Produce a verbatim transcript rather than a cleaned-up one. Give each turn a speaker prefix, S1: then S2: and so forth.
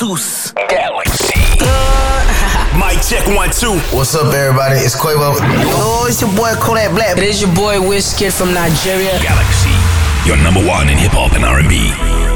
S1: Deuce. Galaxy. Mic check one, two.
S2: What's up, everybody? It's Quavo. Oh, it's your boy Kodak Black.
S3: It is your boy Wizkid from Nigeria.
S1: Galaxy, your number one in hip hop and R and B.